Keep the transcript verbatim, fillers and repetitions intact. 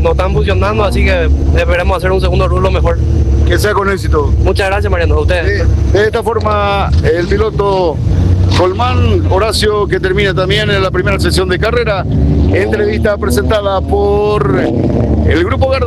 no están funcionando, así que esperemos hacer un segundo rulo mejor. Que sea con éxito. Muchas gracias, Mariano, a ustedes. De, de esta forma, el piloto Colmán Horacio, que termina también en la primera sesión de carrera, entrevista presentada por el Grupo Gardel.